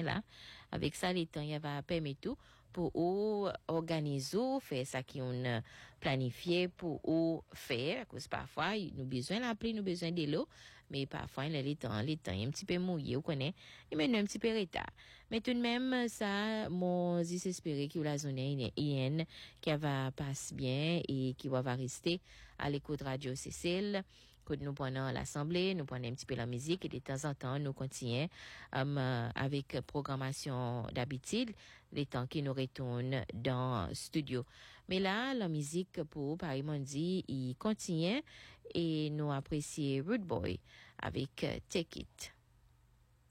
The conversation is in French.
là. Avec ça, les temps, il va permettre tout pour ou organiser, faire ça qui on planifié pour ou faire, parce que parfois, nous besoin l'appeler, nous besoin de l'eau, mais parfois, les temps, il est un petit peu mouillé, vous connaissez, il mène un petit peu retard. Mais tout de même, ça, mon désespéré qui la zone IN, qui va passer bien et qui va rester à l'écoute radio Cécile. Que nous prenons l'assemblée, nous prenons un petit peu la musique et de temps en temps, nous continuons avec programmation d'habitude, les temps qui nous retournent dans le studio. Mais là, la musique pour Paris Mondi, il continue et nous apprécions Rude Boy avec Take It.